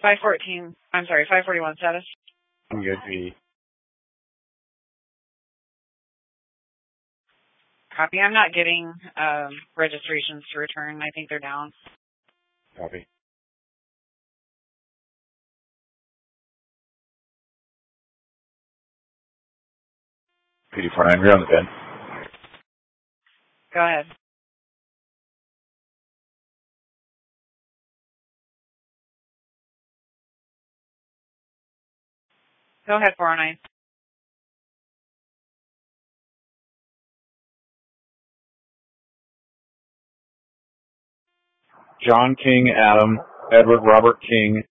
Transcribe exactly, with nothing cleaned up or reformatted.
five fourteen, I'm sorry, five forty-one status. I'm good, V. Copy. I'm not getting um, registrations to return. I think they're down. Copy. P D four nine, you're on the bed. Go ahead. Go ahead, four oh nine. John King, Adam, Edward Robert King,